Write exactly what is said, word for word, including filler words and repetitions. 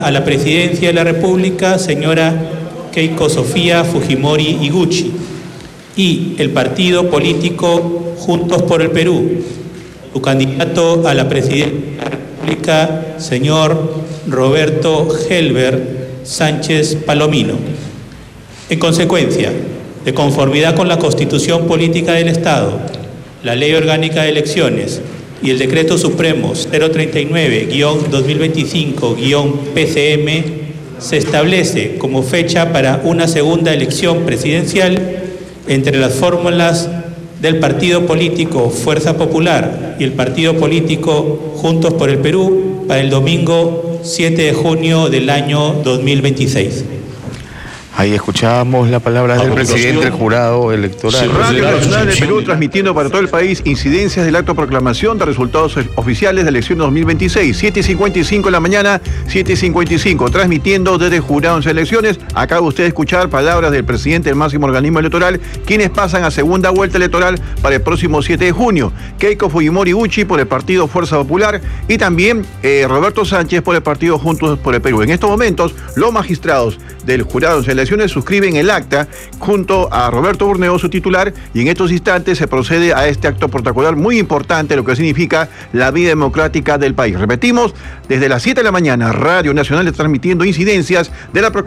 A la Presidencia de la República, señora Keiko Sofía Fujimori Iguchi, y el partido político Juntos por el Perú, su candidato a la Presidencia de la República, señor Roberto Helber Sánchez Palomino. En consecuencia, de conformidad con la Constitución Política del Estado, la Ley Orgánica de Elecciones y el Decreto Supremo cero treinta y nueve guión dos mil veinticinco guión P C M, se establece como fecha para una segunda elección presidencial entre las fórmulas del partido político Fuerza Popular y el partido político Juntos por el Perú para el domingo siete de junio del año dos mil veintiséis. Ahí escuchábamos las palabras del presidente del jurado electoral. Radio Nacional del Perú transmitiendo para todo el país incidencias del acto de proclamación de resultados oficiales de elecciones dos mil veintiséis. siete y cincuenta y cinco de la mañana, siete y cincuenta y cinco. Transmitiendo desde el jurado en elecciones. Acaba usted de escuchar palabras del presidente del máximo organismo electoral, quienes pasan a segunda vuelta electoral para el próximo siete de junio. Keiko Fujimori Iguchi por el partido Fuerza Popular y también eh, Roberto Sánchez por el partido Juntos por el Perú. En estos momentos, los magistrados del jurado en elecciones suscriben el acta junto a Roberto Burneo, su titular, y en estos instantes se procede a este acto protocolar muy importante, lo que significa la vida democrática del país. Repetimos, desde las siete de la mañana, Radio Nacional está transmitiendo incidencias de la proclamación